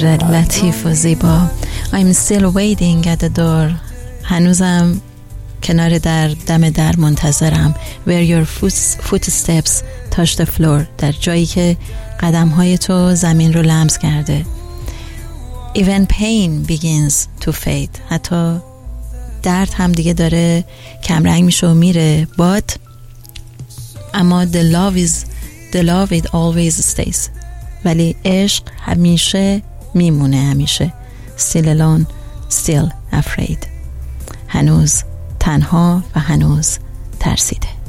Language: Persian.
لطیف و زیبا. I'm still waiting at the door. هنوزم کنار دم در منتظرم. Where your footsteps touch the floor. در جایی که قدم‌های تو زمین رو لمس کرده. Even pain begins to fade. حتی درد هم دیگه داره کمرنگ میشه و میره. But اما the love it always stays. ولی عشق همیشه میمونه، همیشه. Still alone, still afraid. هنوز تنها و هنوز ترسیده.